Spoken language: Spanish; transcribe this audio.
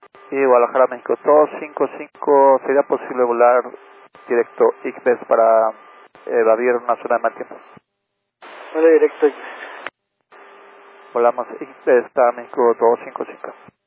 Y Guadalajara, México, 255, ¿sería posible volar directo ICBES para evadir una zona de mal tiempo? Vale, directo. Volamos ICBES a México 255.